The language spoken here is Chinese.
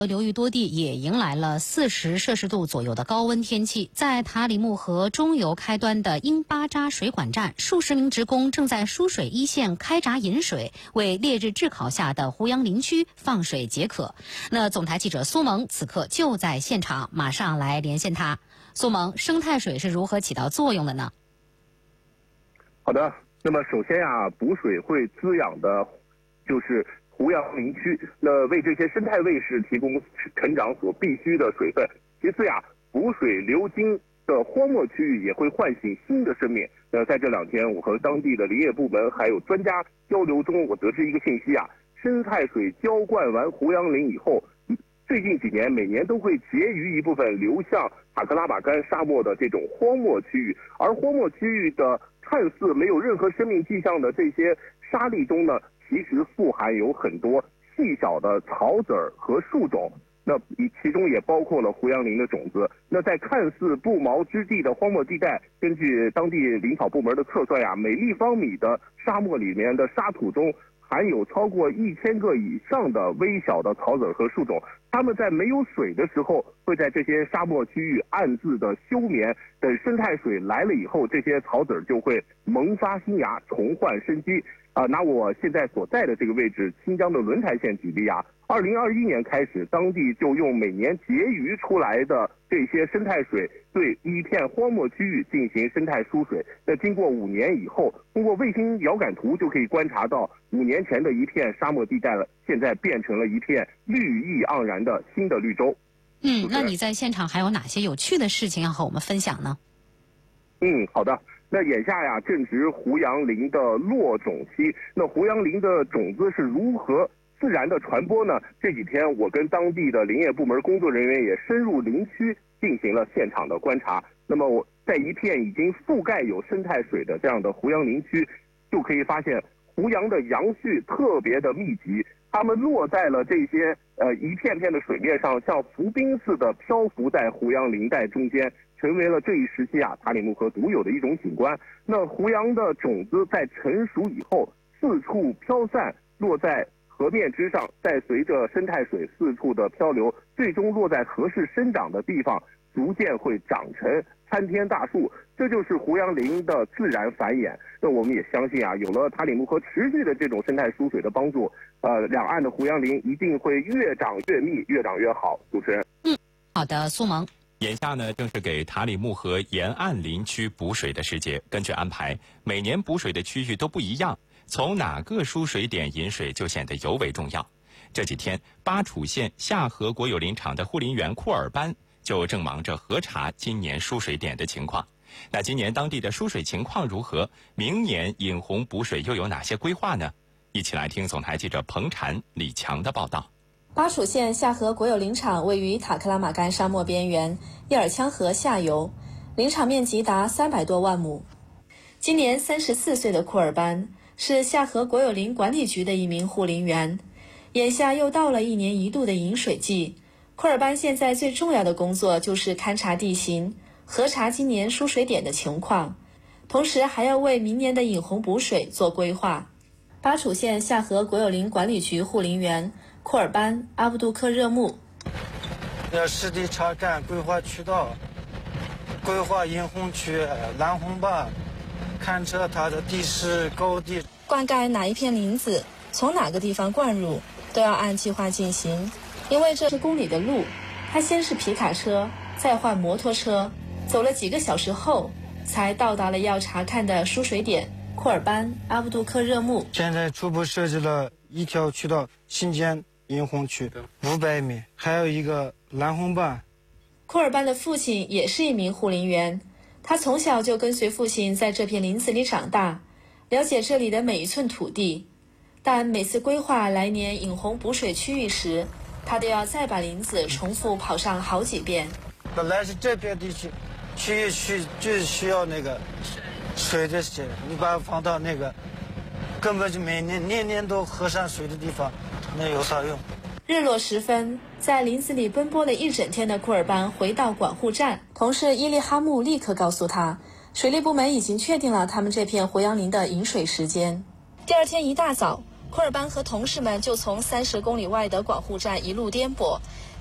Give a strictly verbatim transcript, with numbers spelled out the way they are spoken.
流域多地也迎来了四十摄氏度左右的高温天气。在塔里木河中游开端的英巴扎水管站，数十名职工正在输水一线开闸引水，为烈日炙烤下的胡杨林区放水解渴。那总台记者苏萌此刻就在现场，马上来连线他。苏萌，生态水是如何起到作用的呢？ 好的，那么首先啊，补水会滋养的就是胡杨林区，那为这些生态卫士提供成长所必需的水分。其次呀，补水流经的荒漠区域也会唤醒新的生命。那在这两天，我和当地的林业部门还有专家交流中，我得知一个信息啊，生态水浇灌完胡杨林以后，最近几年每年都会结余一部分流向塔克拉玛干沙漠的这种荒漠区域，而荒漠区域的看似没有任何生命迹象的这些沙砾中呢，其实富含有很多细小的草籽儿和树种，那其中也包括了胡杨林的种子。那在看似不毛之地的荒漠地带，根据当地林草部门的测算呀，每立方米的沙漠里面的沙土中含有超过一千个以上的微小的草籽和树种，它们在没有水的时候，会在这些沙漠区域暗自的休眠。等生态水来了以后，这些草籽就会萌发新芽，重焕生机。啊、呃，拿我现在所在的这个位置，新疆的轮台县举例啊，二零二一年开始，当地就用每年结余出来的这些生态水，对一片荒漠区域进行生态输水。那经过五年以后，通过卫星遥感图就可以观察到，五年前的一片沙漠地带了，现在变成了一片绿意盎然的新的绿洲。 嗯，那你在现场还有哪些有趣的事情要和我们分享呢？ 嗯，好的。那眼下呀，正值胡杨林的落种期。那胡杨林的种子是如何自然的传播呢？这几天我跟当地的林业部门工作人员也深入林区进行了现场的观察。那么我在一片已经覆盖有生态水的这样的胡杨林区，就可以发现胡杨的杨絮特别的密集，它们落在了这些呃一片片的水面上，像浮冰似的漂浮在胡杨林带中间，成为了这一时期啊塔里木河独有的一种景观。那胡杨的种子在成熟以后，四处飘散，落在河面之上，再随着生态水四处的漂流，最终落在合适生长的地方，逐渐会长成参天大树。这就是胡杨林的自然繁衍。那我们也相信啊，有了塔里木河持续的这种生态输水的帮助，呃，两岸的胡杨林一定会越长越密，越长越好。主持人， 嗯，好的，苏萌。 眼下呢，正是给塔里木河沿岸林区补水的时节。根据安排，每年补水的区域都不一样，从哪个输水点引水就显得尤为重要。这几天，巴楚县下河国有林场的护林员库尔班就正忙着核查今年输水点的情况。那今年当地的输水情况如何？明年引洪补水又有哪些规划呢？一起来听总台记者彭婵、李强的报道。 巴楚县下河国有林场位于塔克拉玛干沙漠边缘，叶尔羌河下游，林场面积达三百多万亩。今年三十四岁的库尔班是下河国有林管理局的一名护林员。眼下又到了一年一度的引水季，库尔班现在最重要的工作就是勘察地形，核查今年输水点的情况，同时还要为明年的引洪补水做规划。巴楚县下河国有林管理局护林员库尔班阿布杜克热木要实地查看，规划渠道，规划引洪区、拦洪坝，勘测它的地势高低， 灌溉哪一片林子，从哪个地方灌入，都要按计划进行。因为这是公里的路，他先是皮卡车，再换摩托车，走了几个小时后，才到达了要查看的输水点库尔班阿布杜克热木。 现在初步设计了一条渠道，新建引洪区五百米，还有一个拦洪坝。 库尔班的父亲也是一名护林员，他从小就跟随父亲在这片林子里长大，了解这里的每一寸土地。但每次规划来年引洪补水区域时，他都要再把林子重复跑上好几遍。 本来是这片地区区域区就是需要那个水的些，你把它放到那个根本就每年年年都喝上水的地方，那有啥用？ 日落时分，在林子里奔波了一整天的库尔班回到管护站，同事伊利哈木立刻告诉他，水利部门已经确定了他们这片胡杨林的引水时间。第二天一大早， 库尔班和同事们就从三十公里外的管护站一路颠簸。